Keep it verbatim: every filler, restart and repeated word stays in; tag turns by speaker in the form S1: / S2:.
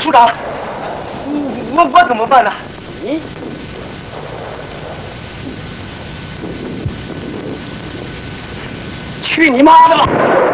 S1: 处长，我我怎么办呢？
S2: 你
S1: 去你妈的吧！